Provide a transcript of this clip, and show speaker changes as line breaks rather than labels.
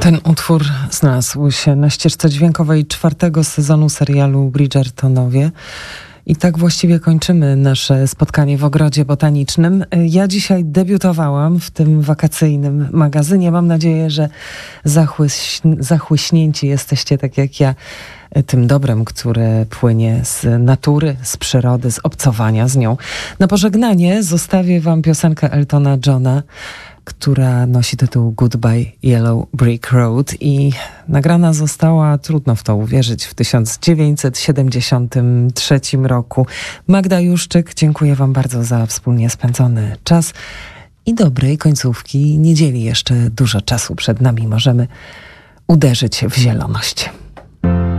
Ten utwór znalazł się na ścieżce dźwiękowej 4. sezonu serialu Bridgertonowie. I tak właściwie kończymy nasze spotkanie w Ogrodzie Botanicznym. Ja dzisiaj debiutowałam w tym wakacyjnym magazynie. Mam nadzieję, że zachłyśnięci jesteście tak jak ja tym dobrem, które płynie z natury, z przyrody, z obcowania z nią. Na pożegnanie zostawię wam piosenkę Eltona Johna, która nosi tytuł Goodbye Yellow Brick Road i nagrana została, trudno w to uwierzyć, w 1973 roku. Magda Juszczyk, dziękuję wam bardzo za wspólnie spędzony czas i dobrej końcówki niedzieli. Jeszcze dużo czasu przed nami, możemy uderzyć w zieloność.